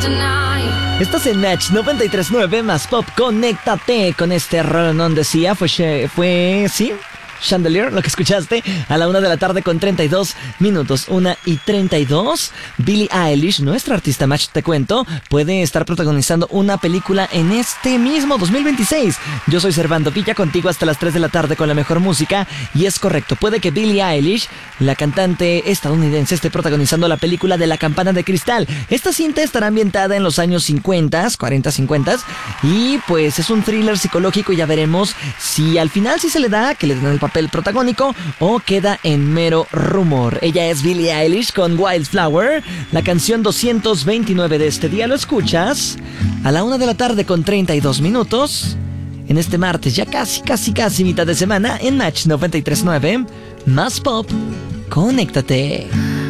Estás en Match 93.9 más pop. Conéctate con este rolón. Decía, sí, Chandelier, lo que escuchaste a la 1 de la tarde con 32 minutos, 1:32. Billie Eilish, nuestra artista Match, te cuento, puede estar protagonizando una película en este mismo 2026. Yo soy Servando Villa, contigo hasta las 3 de la tarde con la mejor música. Y es correcto, puede que Billie Eilish, la cantante estadounidense, esté protagonizando la película de La Campana de Cristal. Esta cinta estará ambientada en los años 50, 40-50, y pues es un thriller psicológico. Y ya veremos si al final sí se le da, que le den el papel protagónico, o queda en mero rumor. Ella es Billie Eilish con Wildflower, la canción 229 de este día. Lo escuchas a la 1 de la tarde con 32 minutos en este martes, ya casi mitad de semana, en Match 93.9 más pop. Conéctate.